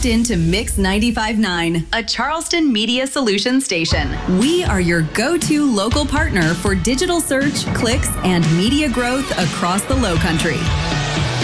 locked into Mix 95.9, a Charleston Media Solutions station. We are your go-to local partner for digital search, clicks, and media growth across the Lowcountry.